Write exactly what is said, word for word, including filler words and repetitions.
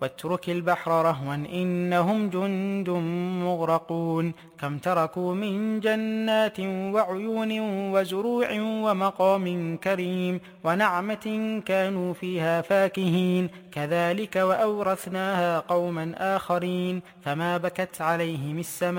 واترك البحر رهوا إنهم جند مغرقون كم تركوا من جنات وعيون وزروع ومقام كريم ونعمة كانوا فيها فاكهين كذلك وأورثناها قوما آخرين فما بكت عليهم السماء